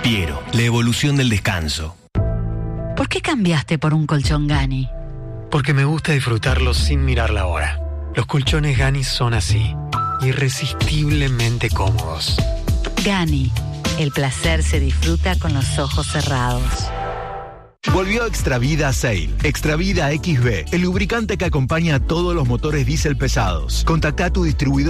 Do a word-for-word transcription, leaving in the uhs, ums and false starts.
Piero, la evolución del descanso. ¿Por qué cambiaste por un colchón Gani? Porque me gusta disfrutarlo sin mirar la hora. Los colchones Gani son así, irresistiblemente cómodos. Gani, el placer se disfruta con los ojos cerrados. Volvió Extra Vida Sail. Extra Vida X B, el lubricante que acompaña a todos los motores diésel pesados. Contacta a tu distribuidor